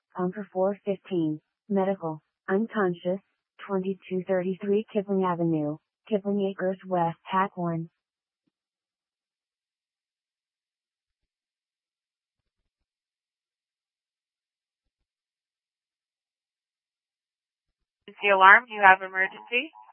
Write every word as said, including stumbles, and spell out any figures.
on for four fifteen. Medical. Unconscious. twenty-two thirty-three Kipling Avenue, Kipling Acres West Hackhorn. The alarm, you have emergency?